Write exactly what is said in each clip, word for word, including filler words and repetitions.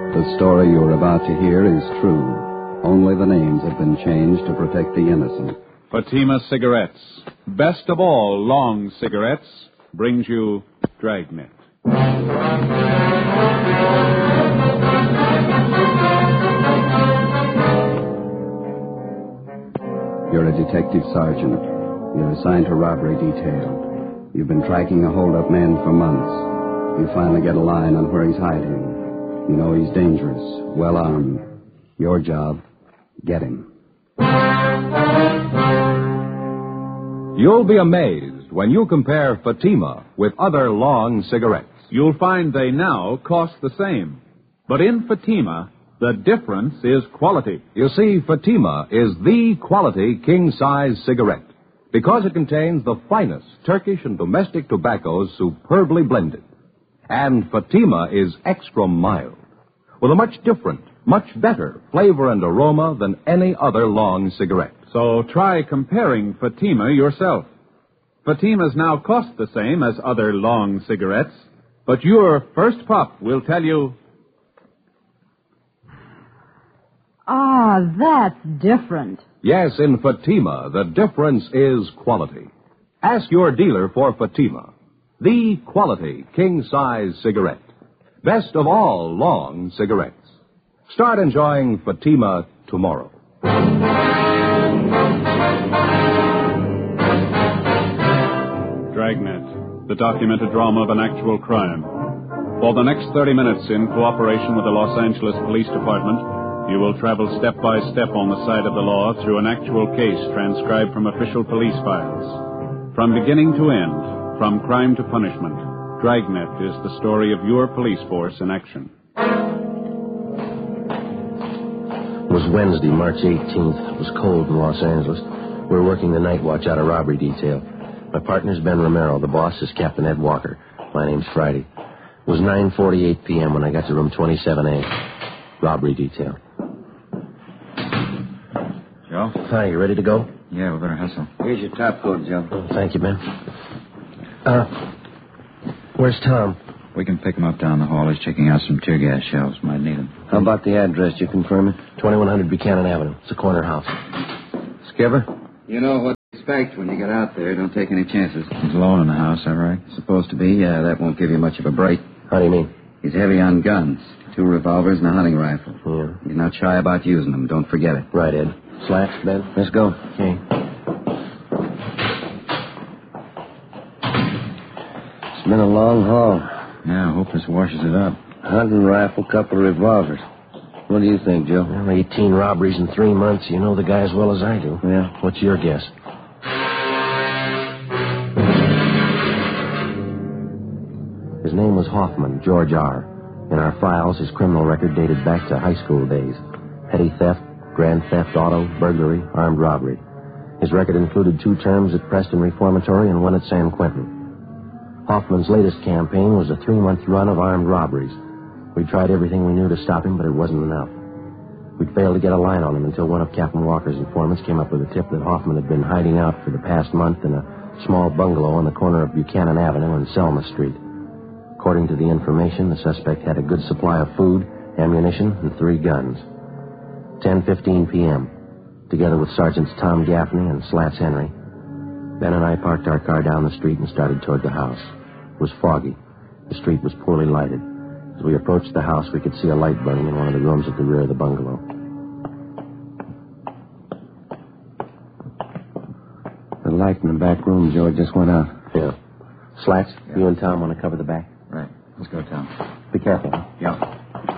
The story you're about to hear is true. Only the names have been changed to protect the innocent. Fatima Cigarettes, best of all long cigarettes, brings you Dragnet. You're a detective sergeant. You're assigned to robbery detail. You've been tracking a hold-up man for months. You finally get a line on where he's hiding. You know he's dangerous, well-armed. Your job, get him. You'll be amazed when you compare Fatima with other long cigarettes. You'll find they now cost the same. But in Fatima, the difference is quality. You see, Fatima is the quality king-size cigarette because it contains the finest Turkish and domestic tobaccos superbly blended. And Fatima is extra mild, with a much different, much better flavor and aroma than any other long cigarette. So try comparing Fatima yourself. Fatimas now cost the same as other long cigarettes, but your first puff will tell you... Ah, that's different. Yes, in Fatima, the difference is quality. Ask your dealer for Fatima, the quality king-size cigarette. Best of all long cigarettes. Start enjoying Fatima tomorrow. Dragnet, the documented drama of an actual crime. For the next thirty minutes, in cooperation with the Los Angeles Police Department, you will travel step by step on the side of the law through an actual case transcribed from official police files. From beginning to end, from crime to punishment, Dragnet is the story of your police force in action. It was Wednesday, March eighteenth. It was cold in Los Angeles. We were working the night watch out of robbery detail. My partner's Ben Romero. The boss is Captain Ed Walker. My name's Friday. It was nine forty-eight p.m. when I got to room twenty-seven A. Robbery detail. Joe? Hi, you ready to go? Yeah, we better hustle. Here's your top coat, Joe. Oh, thank you, Ben. Uh, where's Tom? We can pick him up down the hall. He's checking out some tear gas shells. Might need them. How about the address? You confirm it? twenty-one hundred Buchanan Avenue. It's a corner house. Skipper? You know what to expect when you get out there. Don't take any chances. He's alone in the house, all right? Supposed to be. Yeah, that won't give you much of a break. How do you mean? He's heavy on guns. Two revolvers and a hunting rifle. Yeah. He's not shy about using them. Don't forget it. Right, Ed. Slacks, Ben? Let's go. Okay. It's been a long haul. Yeah, I hope this washes it up. Hunting rifle, couple of revolvers. What do you think, Joe? Well, eighteen robberies in three months. You know the guy as well as I do. Yeah. What's your guess? His name was Hoffman, George R. In our files, his criminal record dated back to high school days. Petty theft, grand theft auto, burglary, armed robbery. His record included two terms at Preston Reformatory and one at San Quentin. Hoffman's latest campaign was a three-month run of armed robberies. We tried everything we knew to stop him, but it wasn't enough. We'd failed to get a line on him until one of Captain Walker's informants came up with a tip that Hoffman had been hiding out for the past month in a small bungalow on the corner of Buchanan Avenue and Selma Street. According to the information, the suspect had a good supply of food, ammunition, and three guns. ten fifteen p.m., together with Sergeants Tom Gaffney and Slats Henry, Ben and I parked our car down the street and started toward the house. It was foggy. The street was poorly lighted. As we approached the house, we could see a light burning in one of the rooms at the rear of the bungalow. The light in the back room, Joe, just went out. Yeah. Slats, yeah. You and Tom want to cover the back? Right. Let's go, Tom. Be careful. Huh? Yeah.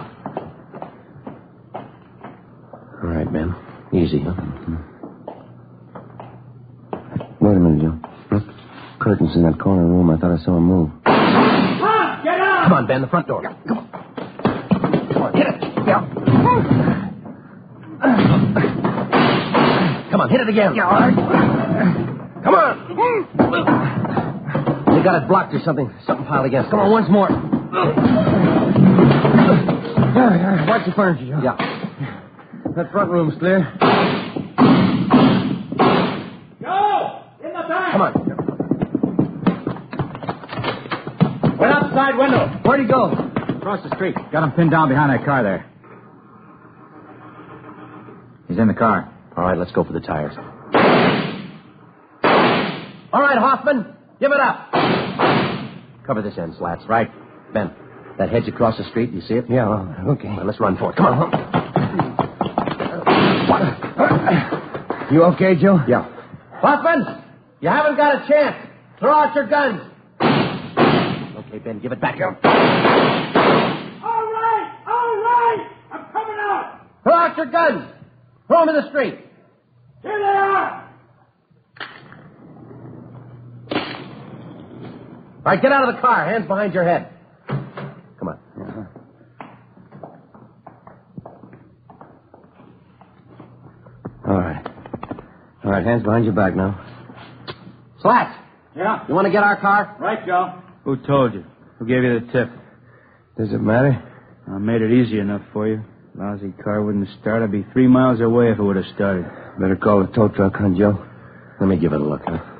All right, Ben. Easy, huh? Mm-hmm. Wait a minute, Joe. Look. Curtains in that corner room. I thought I saw him move. Tom, get out! Come on, Ben, the front door. Yeah, come on. Come on, hit it. Yeah. Come on, hit it again. Yeah, all right. Come on. They got it blocked or something. Something piled against. Come on, once more. Watch the furniture, Joe. Yeah. That front room's clear. Joe! In the back! Come on. Went outside window. Where'd he go? Across the street. Got him pinned down behind that car there. He's in the car. All right, let's go for the tires. All right, Hoffman, give it up. Cover this end, Slats. Right. Ben, that hedge across the street, you see it? Yeah, okay. Well, let's run for it. Come on. You okay, Joe? Yeah. Hoffman, you haven't got a chance. Throw out your guns. Okay, Ben, give it back here. All right, all right. I'm coming out. Throw out your guns. Throw them in the street. Here they are. All right, get out of the car. Hands behind your head. Come on. Uh-huh. All right. All right, hands behind your back now. Slats, Yeah? you want to get our car? Right, Joe. Who told you? Who gave you the tip? Does it matter? I made it easy enough for you. Lousy car wouldn't have started. I'd be three miles away if it would have started. Better call the tow truck, huh, Joe? Let me give it a look, huh?